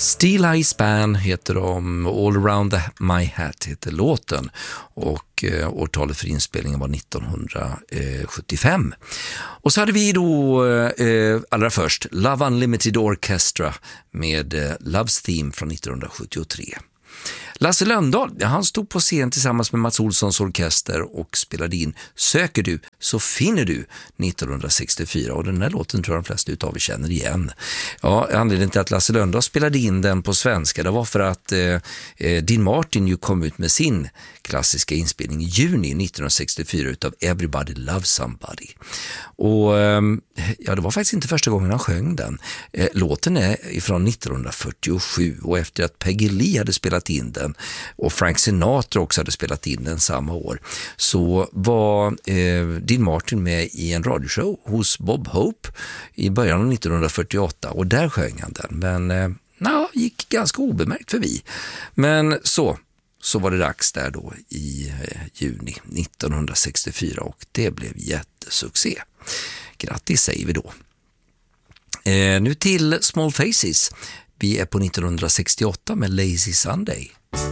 Steel Eye Span heter de, All Around My Hat heter låten och årtalet för inspelningen var 1975. Och så hade vi då allra först Love Unlimited Orchestra med Love's Theme från 1973. Lasse Lönndahl, han stod på scen tillsammans med Mats Olssons orkester och spelade in Söker du så finner du 1964, och den här låten tror jag de flesta utav er känner igen. Ja, anledningen till att Lasse Lönndahl spelade in den på svenska, det var för att Dean Martin ju kom ut med sin klassiska inspelning i juni 1964 utav Everybody Loves Somebody. Och ja, det var faktiskt inte första gången han sjöng den. Låten är från 1947, och efter att Peggy Lee hade spelat in den och Frank Sinatra också hade spelat in den samma år, så var Dean Martin med i en radioshow hos Bob Hope i början av 1948, och där sjöng han den, men gick ganska obemärkt förbi. Men så var det dags där då i juni 1964, och det blev jättesuccé. Grattis säger vi då. Nu till Small Faces. Vi är på 1968 med Lazy Sunday.